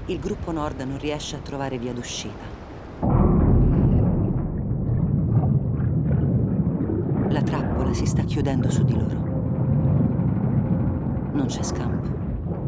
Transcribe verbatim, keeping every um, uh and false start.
Il gruppo Nord non riesce a trovare via d'uscita. La trappola si sta chiudendo su di loro. Non c'è scampo.